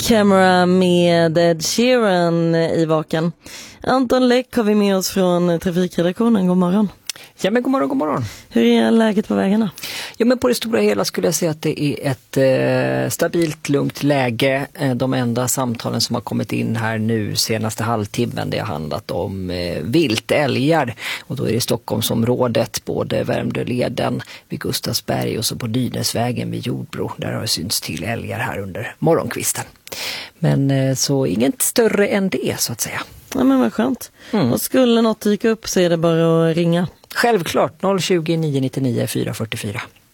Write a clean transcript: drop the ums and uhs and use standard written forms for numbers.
Camera med Ed Sheeran i vaken. Anton Läck har vi med oss från trafikredaktionen. God morgon. Ja, men god morgon, god morgon. Hur är läget på vägarna? Ja, men på det stora hela skulle jag säga att det är ett stabilt, lugnt läge. De enda samtalen som har kommit in här nu senaste halvtimmen, det har handlat om vilt, älgar. Och då är det Stockholmsområdet, både Värmdöleden vid Gustavsberg och så på Nynäsvägen vid Jordbro. Där har det synts till älgar här under morgonkvisten. Men så inget större än det, så att säga. Ja, men vad skönt. Och skulle något dyka upp så är det bara att ringa. Självklart, 020 999 444.